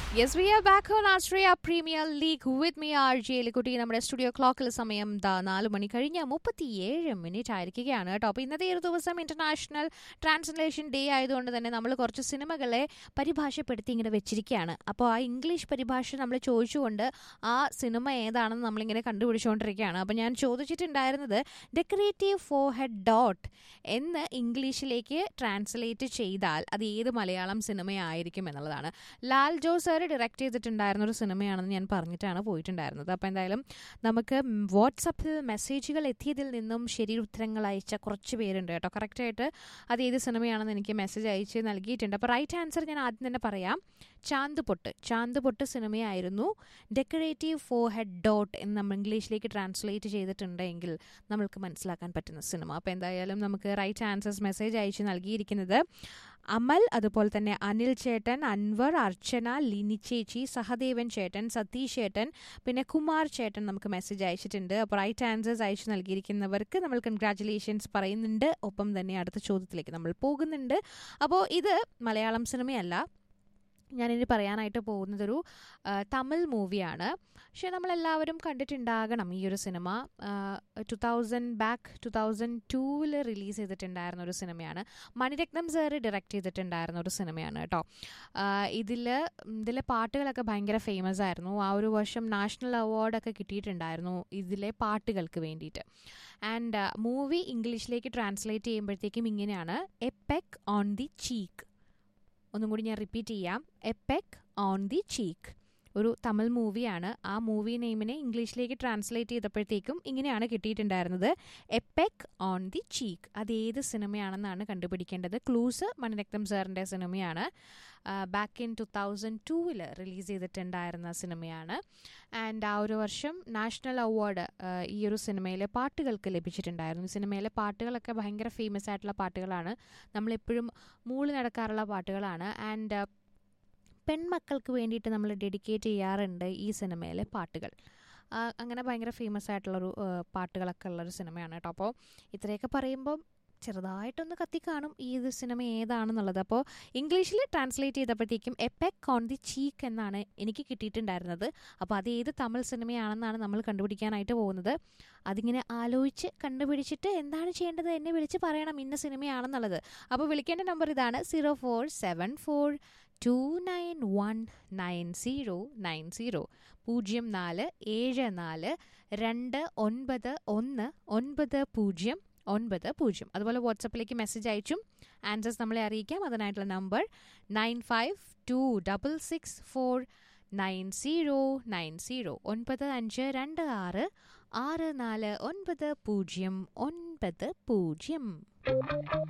Yes, we are back on Australia Premier League with me, RJ Likuti. നമ്മുടെ studio ക്ലോക്കിൽ സമയം 4 മണി കഴിഞ്ഞ് 37 minute ആയിരിക്കുകയാണ് കേട്ടോ. അപ്പോൾ ഇന്നത്തെ ഒരു ദിവസം ഇന്റർനാഷണൽ ട്രാൻസ്ലേഷൻ ഡേ ആയതുകൊണ്ട് തന്നെ നമ്മൾ കുറച്ച് സിനിമകളെ പരിഭാഷപ്പെടുത്തി ഇങ്ങനെ വെച്ചിരിക്കുകയാണ്. അപ്പോൾ ആ ഇംഗ്ലീഷ് പരിഭാഷ നമ്മൾ ചോദിച്ചുകൊണ്ട് ആ സിനിമ ഏതാണെന്ന് നമ്മളിങ്ങനെ കണ്ടുപിടിച്ചുകൊണ്ടിരിക്കുകയാണ്. അപ്പോൾ ഞാൻ ചോദിച്ചിട്ടുണ്ടായിരുന്നത് ഡെക്കറേറ്റീവ് ഫോർഹെഡ് ഡോട്ട് എന്ന് ഇംഗ്ലീഷിലേക്ക് ട്രാൻസ്ലേറ്റ് ചെയ്താൽ അത് ഏത് മലയാളം സിനിമയായിരിക്കും എന്നുള്ളതാണ്. ലാൽ ജോസ് ഡയറക്റ്റ് ചെയ്തിട്ടുണ്ടായിരുന്ന ഒരു സിനിമയാണെന്ന് ഞാൻ പറഞ്ഞിട്ടാണ് പോയിട്ടുണ്ടായിരുന്നത്. അപ്പോൾ എന്തായാലും നമുക്ക് വാട്സപ്പിൽ മെസ്സേജുകൾ എത്തിയതിൽ നിന്നും ശരി ഉത്തരങ്ങൾ അയച്ച കുറച്ച് പേരുണ്ട് കേട്ടോ. കറക്റ്റായിട്ട് അത് ഏത് സിനിമയാണെന്ന് എനിക്ക് മെസ്സേജ് അയച്ച് നൽകിയിട്ടുണ്ട്. അപ്പോൾ റൈറ്റ് ആൻസർ ഞാൻ ആദ്യം തന്നെ പറയാം. ചാന്ത് പൊട്ട് സിനിമയായിരുന്നു. ഡെക്കറേറ്റീവ് ഫോർഹെഡ് ഡോട്ട് എന്ന് നമ്മൾ ഇംഗ്ലീഷിലേക്ക് ട്രാൻസ്ലേറ്റ് ചെയ്തിട്ടുണ്ടെങ്കിൽ നമ്മൾക്ക് മനസ്സിലാക്കാൻ പറ്റുന്ന സിനിമ. അപ്പോൾ എന്തായാലും നമുക്ക് റൈറ്റ് ആൻസേഴ്സ് മെസ്സേജ് അയച്ച് നൽകിയിരിക്കുന്നത് അമൽ, അതുപോലെ തന്നെ അനിൽ ചേട്ടൻ, അൻവർ, അർച്ചന, ലിനി ചേച്ചി, സഹദേവൻ ചേട്ടൻ, സതീഷ് ചേട്ടൻ, പിന്നെ കുമാർ ചേട്ടൻ നമുക്ക് മെസ്സേജ് അയച്ചിട്ടുണ്ട്. അപ്പോൾ റൈറ്റ് ആൻസേഴ്സ് അയച്ചു നൽകിയിരിക്കുന്നവർക്ക് നമ്മൾ കൺഗ്രാറ്റുലേഷൻസ് പറയുന്നുണ്ട്. ഒപ്പം തന്നെ അടുത്ത ചോദ്യത്തിലേക്ക് നമ്മൾ പോകുന്നുണ്ട്. അപ്പോൾ ഇത് മലയാളം സിനിമയല്ല, ഞാനിനി പറയാനായിട്ട് പോകുന്നതൊരു തമിഴ് മൂവിയാണ്. പക്ഷേ നമ്മളെല്ലാവരും കണ്ടിട്ടുണ്ടാകണം ഈ ഒരു സിനിമ. 2002 റിലീസ് ചെയ്തിട്ടുണ്ടായിരുന്ന ഒരു സിനിമയാണ്. മണിരത്നം സാറ് ഡയറക്റ്റ് ചെയ്തിട്ടുണ്ടായിരുന്ന ഒരു സിനിമയാണ് കേട്ടോ. ഇതിലെ പാട്ടുകളൊക്കെ ഭയങ്കര ഫേമസ് ആയിരുന്നു. ആ ഒരു വർഷം നാഷണൽ അവാർഡൊക്കെ കിട്ടിയിട്ടുണ്ടായിരുന്നു ഇതിലെ പാട്ടുകൾക്ക് വേണ്ടിയിട്ട്. ആൻഡ് മൂവി ഇംഗ്ലീഷിലേക്ക് ട്രാൻസ്ലേറ്റ് ചെയ്യുമ്പോഴത്തേക്കും ഇങ്ങനെയാണ്: എ പെക്ക് ഓൺ ദി ചീക്ക്. ഒന്നും കൂടി ഞാൻ റിപ്പീറ്റ് ചെയ്യാം: എ പെക്ക് ഓൺ ദി ചീക്ക്. ഒരു തമിഴ് മൂവിയാണ്. ആ മൂവി നെയിമിനെ ഇംഗ്ലീഷിലേക്ക് ട്രാൻസ്ലേറ്റ് ചെയ്തപ്പോഴത്തേക്കും ഇങ്ങനെയാണ് കിട്ടിയിട്ടുണ്ടായിരുന്നത്: എ പെക്ക് ഓൺ ദി ചീക്ക്. അത് ഏത് സിനിമയാണെന്നാണ് കണ്ടുപിടിക്കേണ്ടത്. ക്ലൂസ് മണിരത്നം സാറിൻ്റെ സിനിമയാണ്. ബാക്ക് ഇൻ 2002 റിലീസ് ചെയ്തിട്ടുണ്ടായിരുന്ന സിനിമയാണ്. ആൻഡ് ആ ഒരു വർഷം നാഷണൽ അവാർഡ് ഈ ഒരു സിനിമയിലെ പാട്ടുകൾക്ക് ലഭിച്ചിട്ടുണ്ടായിരുന്നു. ഈ സിനിമയിലെ പാട്ടുകളൊക്കെ ഭയങ്കര ഫേമസ് ആയിട്ടുള്ള പാട്ടുകളാണ്. നമ്മളെപ്പോഴും മൂളി നടക്കാറുള്ള പാട്ടുകളാണ്. ആൻഡ് പെൺമക്കൾക്ക് വേണ്ടിയിട്ട് നമ്മൾ ഡെഡിക്കേറ്റ് ചെയ്യാറുണ്ട് ഈ സിനിമയിലെ പാട്ടുകൾ. അങ്ങനെ ഭയങ്കര ഫേമസ് ആയിട്ടുള്ളൊരു പാട്ടുകളൊക്കെ ഉള്ളൊരു സിനിമയാണ് കേട്ടോ. അപ്പോൾ ഇത്രയൊക്കെ പറയുമ്പം ചെറുതായിട്ടൊന്ന് കത്തിക്കാണും ഈ ഒരു സിനിമ ഏതാണെന്നുള്ളത്. അപ്പോൾ ഇംഗ്ലീഷിൽ translate ചെയ്തപ്പോഴത്തേക്കും A പെക്ക് on the cheek എന്നാണ് എനിക്ക് കിട്ടിയിട്ടുണ്ടായിരുന്നത്. അപ്പോൾ അത് ഏത് തമിഴ് സിനിമയാണെന്നാണ് നമ്മൾ കണ്ടുപിടിക്കാനായിട്ട് പോകുന്നത്. അതിങ്ങനെ ആലോചിച്ച് കണ്ടുപിടിച്ചിട്ട് എന്താണ് ചെയ്യേണ്ടത് എന്നെ വിളിച്ച് പറയണം ഇന്ന സിനിമയാണെന്നുള്ളത്. അപ്പോൾ വിളിക്കേണ്ട നമ്പർ ഇതാണ്: 0474291990 0474291990. അതുപോലെ വാട്സപ്പിലേക്ക് മെസ്സേജ് അയച്ചും ആൻസേഴ്സ് നമ്മളെ അറിയിക്കാം. അതിനായിട്ടുള്ള നമ്പർ 9526469090 9526649090.